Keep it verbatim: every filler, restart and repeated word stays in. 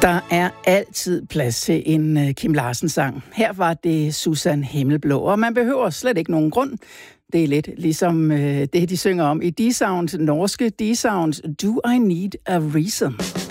Der er altid plads til en Kim Larsen-sang. Her var det Susan Himmelblå, og man behøver slet ikke nogen grund. Det er lidt ligesom øh, det, de synger om i D-Sounds, norske D-Sounds, Do I Need a Reason?